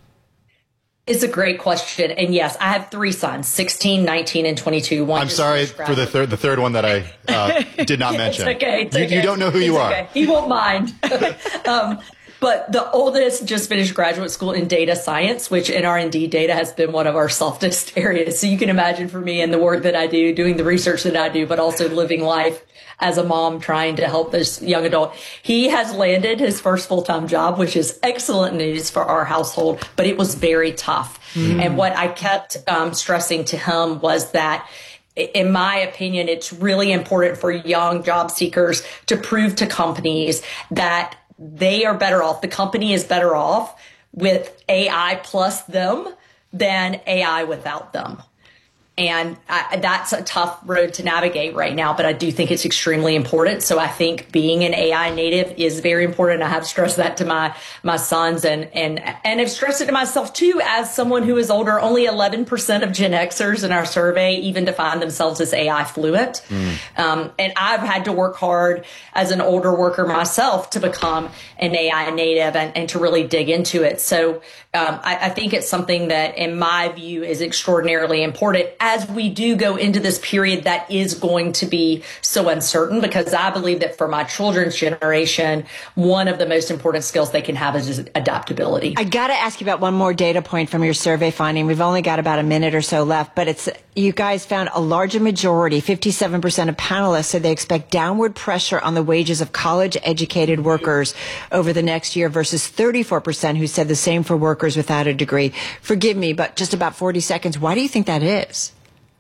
It's a great question. And yes, I have three sons, sixteen, nineteen, and twenty-two. One I'm sorry for the third, the third one that I uh, did not mention. It's okay. It's you, okay. you don't know who it's you okay. are. He won't mind. um, But the oldest just finished graduate school in data science, which in our Indeed data has been one of our softest areas. So you can imagine for me and the work that I do, doing the research that I do, but also living life as a mom trying to help this young adult. He has landed his first full-time job, which is excellent news for our household, but it was very tough. Mm. And what I kept um, stressing to him was that in my opinion, it's really important for young job seekers to prove to companies that they are better off. The company is better off with A I plus them than A I without them. And I, that's a tough road to navigate right now, but I do think it's extremely important. So I think being an A I native is very important. I have stressed that to my, my sons and, and, and have stressed it to myself too, as someone who is older. Only eleven percent of Gen Xers in our survey even define themselves as A I fluent. Mm. Um, and I've had to work hard as an older worker myself to become an A I native and, and to really dig into it. So um, I, I think it's something that, in my view, is extraordinarily important as we do go into this period that is going to be so uncertain, because I believe that for my children's generation, one of the most important skills they can have is adaptability. I got to ask you about one more data point from your survey finding. We've only got about a minute or so left, but it's you guys found a larger majority, fifty-seven percent of panelists said they expect downward pressure on the wages of college-educated workers over the next year versus thirty-four percent who said the same for workers without a degree. Forgive me, but just about forty seconds. Why do you think that is?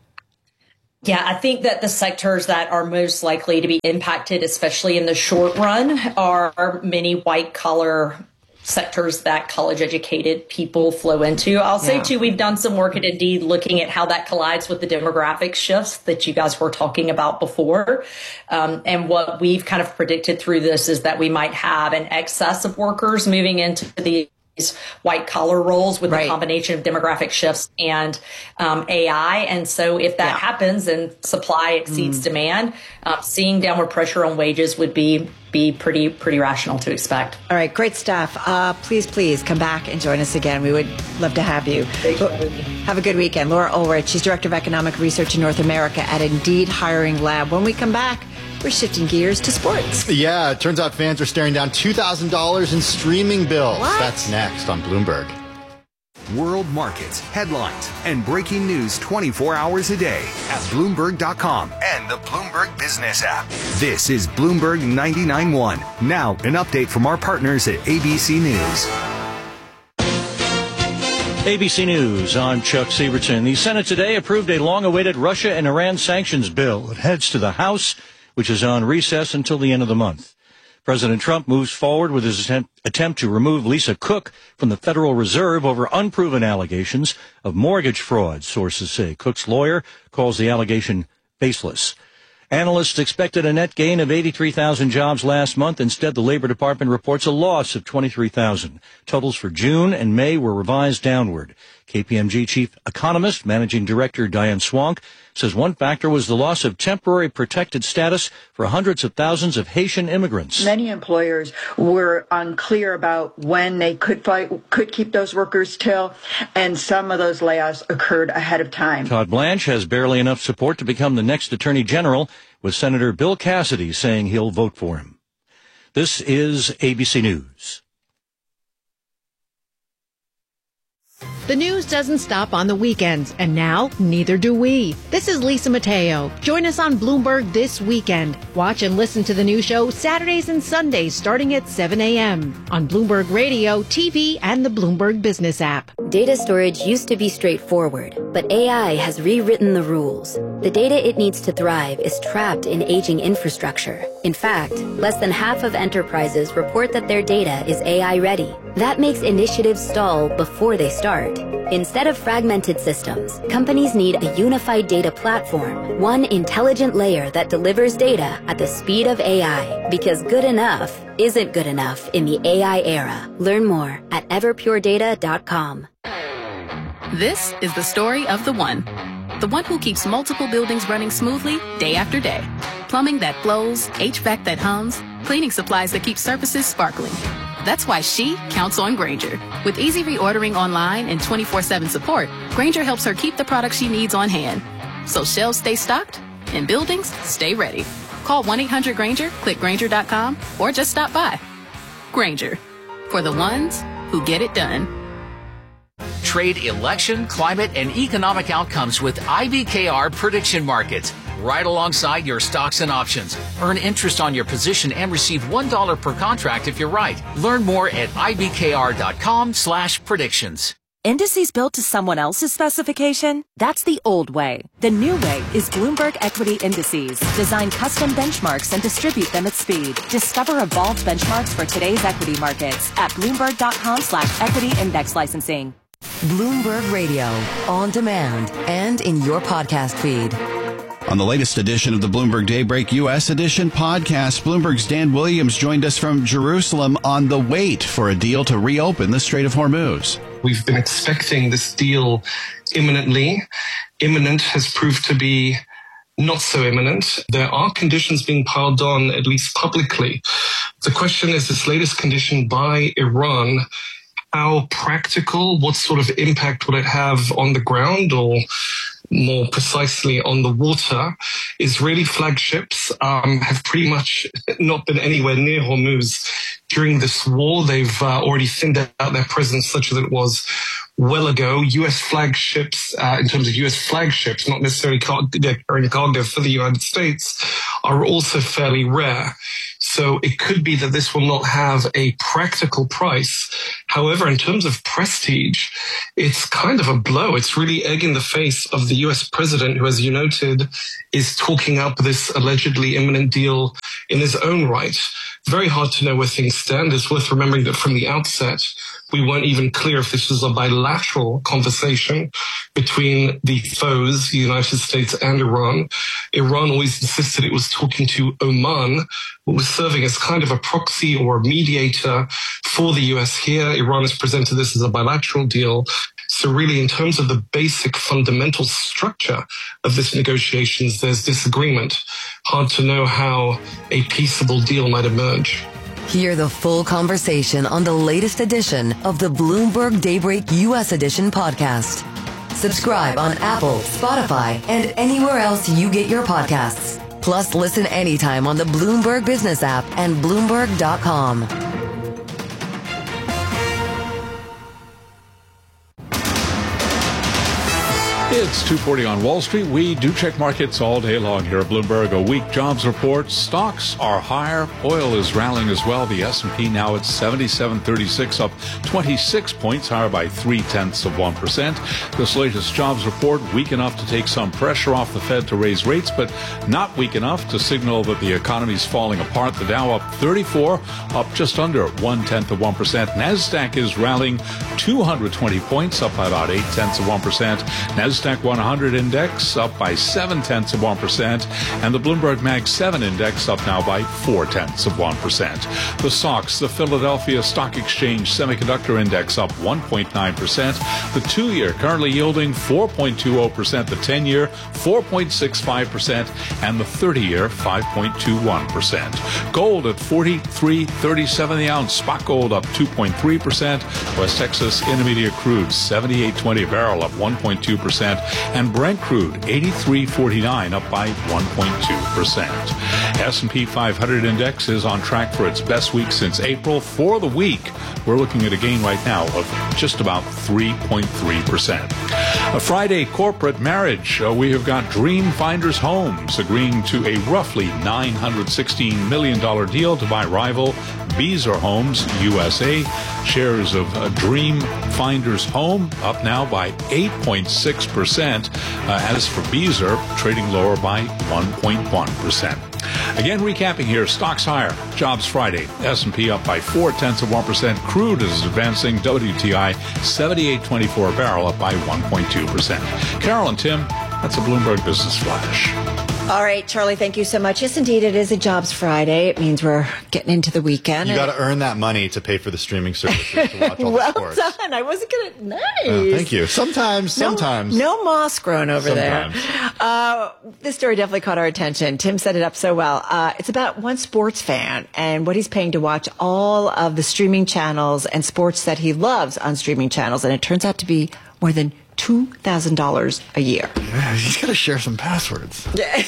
Yeah, I think that the sectors that are most likely to be impacted, especially in the short run, are many white collar sectors that college educated people flow into. I'll say, yeah. too, we've done some work at Indeed looking at how that collides with the demographic shifts that you guys were talking about before. Um, and what we've kind of predicted through this is that we might have an excess of workers moving into the white collar roles with right. the combination of demographic shifts and um, A I. And so if that yeah. happens and supply exceeds mm. demand, um, seeing downward pressure on wages would be be pretty pretty rational to expect. All right, great stuff. Uh, please, please come back and join us again. We would love to have you. Have a good weekend. Laura Ulrich, she's Director of Economic Research in North America at Indeed Hiring Lab. When we come back, we're shifting gears to sports. Yeah, it turns out fans are staring down two thousand dollars in streaming bills. What? That's next on Bloomberg. World markets, headlines, and breaking news twenty-four hours a day at Bloomberg dot com and the Bloomberg Business app. This is Bloomberg ninety-nine point one. Now, an update from our partners at A B C News. A B C News, I'm Chuck Sievertson. The Senate today approved a long-awaited Russia and Iran sanctions bill. It heads to the House, which is on recess until the end of the month. President Trump moves forward with his attempt, attempt to remove Lisa Cook from the Federal Reserve over unproven allegations of mortgage fraud, sources say. Cook's lawyer calls the allegation baseless. Analysts expected a net gain of eighty-three thousand jobs last month. Instead, the Labor Department reports a loss of twenty-three thousand. Totals for June and May were revised downward. K P M G chief economist, managing director Diane Swank, says one factor was the loss of temporary protected status for hundreds of thousands of Haitian immigrants. Many employers were unclear about when they could fight, could keep those workers till, and some of those layoffs occurred ahead of time. Todd Blanche has barely enough support to become the next Attorney General, with Senator Bill Cassidy saying he'll vote for him. This is A B C News. The news doesn't stop on the weekends, and now neither do we. This is Lisa Mateo. Join us on Bloomberg this weekend. Watch and listen to the new show Saturdays and Sundays starting at seven a.m. on Bloomberg Radio, T V, and the Bloomberg Business app. Data storage used to be straightforward, but A I has rewritten the rules. The data it needs to thrive is trapped in aging infrastructure. In fact, less than half of enterprises report that their data is A I ready. That makes initiatives stall before they start. Instead of fragmented systems, companies need a unified data platform, one intelligent layer that delivers data at the speed of A I. Because good enough isn't good enough in the A I era. Learn more at everpure data dot com. This is the story of the one. The one who keeps multiple buildings running smoothly day after day. Plumbing that flows, H V A C that hums, cleaning supplies that keep surfaces sparkling. That's why she counts on Grainger. With easy reordering online and twenty-four seven support, Grainger helps her keep the products she needs on hand. So shelves stay stocked and buildings stay ready. Call one eight hundred Grainger, click Grainger dot com, or just stop by. Grainger, for the ones who get it done. Trade election, climate, and economic outcomes with I B K R Prediction Markets. Right alongside your stocks and options. Earn interest on your position and receive one dollar per contract if you're right. Learn more at I B K R dot com slash predictions. Indices built to someone else's specification? That's the old way. The new way is Bloomberg Equity Indices. Design custom benchmarks and distribute them at speed. Discover evolved benchmarks for today's equity markets at Bloomberg dot com slash equity index licensing. Bloomberg Radio, on demand and in your podcast feed. On the latest edition of the Bloomberg Daybreak U S Edition podcast, Bloomberg's Dan Williams joined us from Jerusalem on the wait for a deal to reopen the Strait of Hormuz. We've been expecting this deal imminently. Imminent has proved to be not so imminent. There are conditions being piled on, at least publicly. The question is this latest condition by Iran, how practical, what sort of impact will it have on the ground, or more precisely on the water? Israeli flagships um, have pretty much not been anywhere near Hormuz during this war. They've uh, already thinned out their presence such that it was well ago. U S flagships, uh, in terms of U S flagships, not necessarily car- carrying cargo for the United States, are also fairly rare. So it could be that this will not have a practical price. However, in terms of prestige, it's kind of a blow. It's really egg in the face of the U S president, who, as you noted, is talking up this allegedly imminent deal in his own right. Very hard to know where things stand. It's worth remembering that from the outset, we weren't even clear if this was a bilateral conversation between the foes, the United States and Iran. Iran always insisted it was talking to Oman, who was serving as kind of a proxy or a mediator for the U S here. Iran has presented this as a bilateral deal. So really, in terms of the basic fundamental structure of this negotiations, there's disagreement. Hard to know how a peaceable deal might emerge. Hear the full conversation on the latest edition of the Bloomberg Daybreak U S Edition podcast. Subscribe on Apple, Spotify, and anywhere else you get your podcasts. Plus, listen anytime on the Bloomberg Business app and Bloomberg dot com. It's two forty on Wall Street. We do check markets all day long here at Bloomberg. A weak jobs report. Stocks are higher. Oil is rallying as well. The S and P now at seventy-seven thirty-six, up twenty-six points, higher by three-tenths of one percent. This latest jobs report, weak enough to take some pressure off the Fed to raise rates, but not weak enough to signal that the economy is falling apart. The Dow up thirty-four, up just under one-tenth of one percent. NASDAQ is rallying two hundred twenty points, up by about eight-tenths of one percent. NASDAQ one hundred index up by seven tenths of one percent, and the Bloomberg Mag seven index up now by four tenths of one percent. The S O X, the Philadelphia Stock Exchange Semiconductor Index, up one point nine percent. The two-year currently yielding four point two zero percent. The ten-year four point six five percent, and the thirty-year five point two one percent. Gold at forty-three thirty-seven the ounce. Spot gold up two point three percent. West Texas Intermediate crude seventy-eight twenty a barrel, up one point two percent. And Brent crude eighty-three forty-nine, up by one point two percent. S and P five hundred index is on track for its best week since April. For the week, we're looking at a gain right now of just about three point three percent. A Friday corporate marriage. Uh, we have got Dream Finders Homes agreeing to a roughly nine hundred sixteen million dollars deal to buy rival Beazer Homes U S A. Shares of uh, Dream Finders Home up now by eight point six percent. Uh, as for Beazer, trading lower by one point one percent. Again, recapping here, stocks higher. Jobs Friday. S and P up by four tenths of one percent. Crude is advancing. W T I seventy-eight twenty-four a barrel, up by one point two percent. Carol and Tim, that's a Bloomberg Business Flash. All right, Charlie, thank you so much. Yes, indeed, it is a Jobs Friday. It means we're getting into the weekend. You got to earn that money to pay for the streaming services to watch all well the sports. done. I wasn't going to... Nice. Oh, thank you. Sometimes, sometimes. No, no moss grown over sometimes. there. Uh, this story definitely caught our attention. Tim set it up so well. Uh, it's about one sports fan and what he's paying to watch all of the streaming channels and sports that he loves on streaming channels. And it turns out to be more than two thousand dollars a year. Yeah, he's got to share some passwords.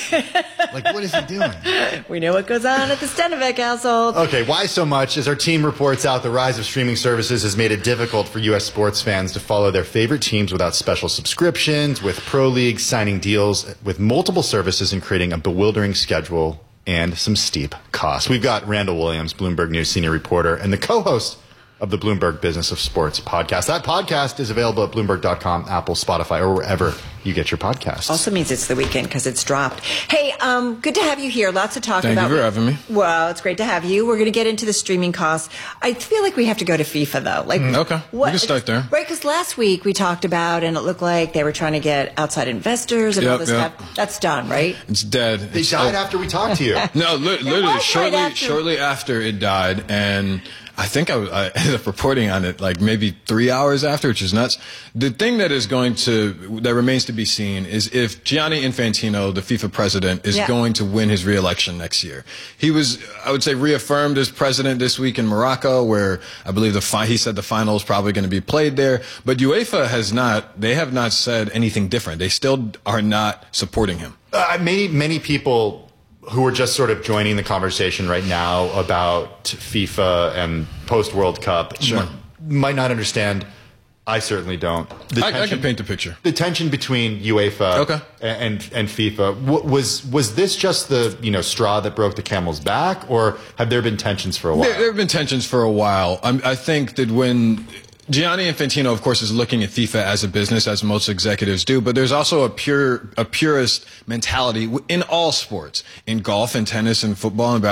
Like, what is he doing? We know what goes on at the Stenovic household. Okay, why so much? As our team reports out, the rise of streaming services has made it difficult for U S sports fans to follow their favorite teams without special subscriptions, with pro leagues signing deals with multiple services and creating a bewildering schedule and some steep costs. We've got Randall Williams, Bloomberg News senior reporter, and the co-host of the Bloomberg Business of Sports podcast. That podcast is available at Bloomberg dot com, Apple, Spotify, or wherever you get your podcasts. Also means it's the weekend because it's dropped. Hey, um, good to have you here. Lots to talk Thank about. Thank you for having me. Well, it's great to have you. We're going to get into the streaming costs. I feel like we have to go to FIFA, though. Like, mm, okay, what, we can start there. Right, because last week we talked about, and it looked like they were trying to get outside investors and yep, all this yep. stuff. That's done, right? It's dead. They it's died uh, after we talked to you. No, li- literally, shortly, right after. shortly after it died, and I think I, I ended up reporting on it like maybe three hours after, which is nuts. The thing that is going to, that remains to be seen is if Gianni Infantino, the FIFA president, is yeah. going to win his re-election next year. He was, I would say, reaffirmed as president this week in Morocco, where I believe the fi- he said the final is probably going to be played there. But UEFA has not, they have not said anything different. They still are not supporting him. Uh, many, many people who are just sort of joining the conversation right now about FIFA and post-World Cup sure. m- might not understand. I certainly don't. The I, tension, I can paint the picture. The tension between UEFA okay. and and FIFA w- was was this just the you know straw that broke the camel's back, or have there been tensions for a while? There, there have been tensions for a while. I'm, I think that when Gianni Infantino, of course, is looking at FIFA as a business, as most executives do, but there's also a pure, a purist mentality in all sports, in golf and tennis and football and basketball.